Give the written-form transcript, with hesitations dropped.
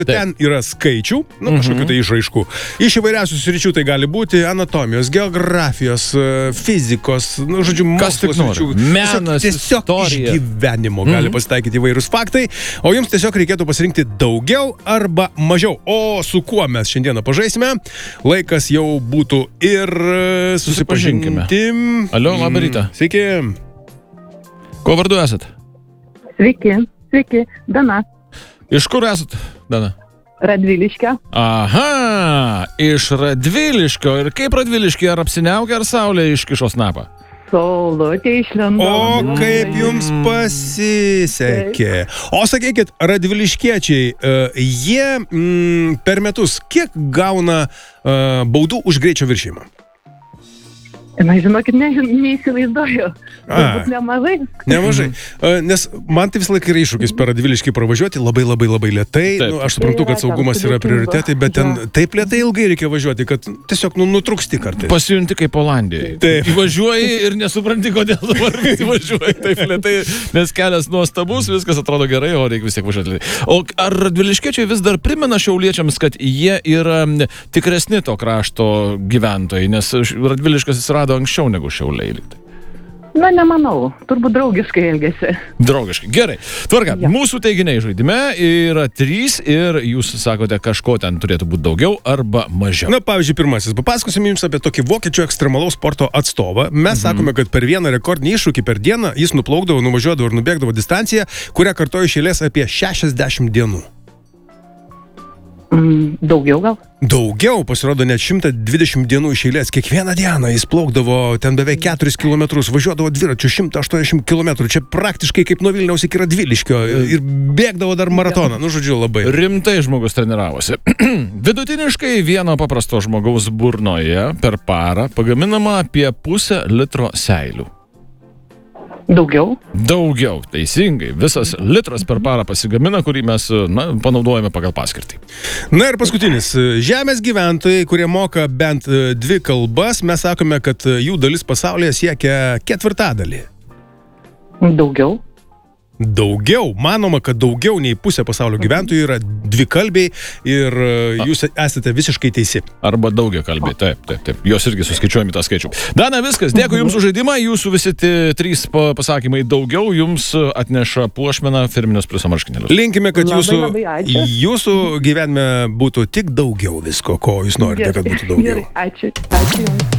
Ten yra skaičių, kažkokių tai išraiškų. Iš įvairiausių sričių tai gali būti anatomijos, geografijos, fizikos, žodžiu, mokslo sričių. Menas, tiesiog istorija. Iš gyvenimo gali pasitaikyti įvairūs faktai, o jums tiesiog reikėtų pasirinkti daugiau arba mažiau. O su kuo mes šiandieną pažaisime? Laikas jau būtų ir susipažinkime. Alio, labą rytą. Sveiki. Ko vardu esat? Sveiki, Dana. Iš kur esat, Dana? Radviliškio. Aha, iš Radviliškio. Ir kaip Radviliškį, ar apsiniaukė, ar saulė iškišo snapą? Saulutė išlindo. O kaip jums pasisekė. O sakykit, radviliškiečiai, jie per metus kiek gauna baudų už greičio viršijimą? Na, žinokit, neįsivaizduoju. Turbūt nemažai. Nemažai. Nes man tai vis laik yra iššūkis per Radviliškį pravažiuoti labai lėtai. Aš suprantu, kad saugumas yra prioritetai, bet ten taip lėtai ilgai reikia važiuoti, kad tiesiog nutrūksti kartais. Pasijunti kaip Olandijai. Taip. Įvažiuoji ir nesupranti, kodėl dabar įvažiuoji taip lėtai, nes kelias nuostabus, viskas atrodo gerai, o reikia vis tiek važiuoti lėtai. O ar radviliškiečiai vis dar primena šiauliečiams, kad jie yra tikresni to krašto gyventojai, nes Radviliškas atsirado anksčiau negu Šiauliai. Na, nemanau. Turbūt draugiškai elgėsi. Draugiškai. Gerai. Tvarka. Ja. Mūsų teiginiai žaidime yra 3 ir jūs sakote, kažko ten turėtų būti daugiau arba mažiau. Na, pavyzdžiui, pirmasis. Papasakosim jums apie tokį vokiečių ekstremalaus sporto atstovą. Mes sakome, kad per vieną rekordinį iššūkį per dieną jis nuplaukdavo, nuvažiuodavo ir nubėgdavo distanciją, kurią kartojo iš eilės apie 60 dienų. Daugiau gal? Daugiau, pasirodo, net 120 dienų iš eilės. Kiekvieną dieną jis plaukdavo ten beveik 4 kilometrus, važiuodavo dviračiu 180 kilometrų. Čia praktiškai kaip nuo Vilniaus iki Radviliškio ir bėgdavo dar maratoną. Nu, žodžiu, labai. Rimtai žmogus treniravosi. Vidutiniškai vieno paprasto žmogaus burnoje per parą pagaminama apie 0,5 litro seilių. Daugiau? Daugiau, teisingai. Visas litras per parą pasigamina, kurį mes panaudojame pagal paskirtį. Na ir paskutinis. Žemės gyventojai, kurie moka bent 2 kalbas, mes sakome, kad jų dalis pasaulyje siekia 1/4. Daugiau? Daugiau. Manoma, kad daugiau nei pusė pasaulio gyventojų yra dvikalbiai ir jūs esate visiškai teisi. Arba daugiakalbiai, taip. Jos irgi suskaičiuojami tą skaičių. Dana, viskas. Dėkui Jums už žaidimą. Jūsų visi 3 pasakymai daugiau Jums atneša puošmeną firminius pliuso marškinėlius. Linkime, kad Labai ačiū. jūsų gyvenime būtų tik daugiau visko, ko jūs norite, kad būtų daugiau. Gerai, ačiū Jums.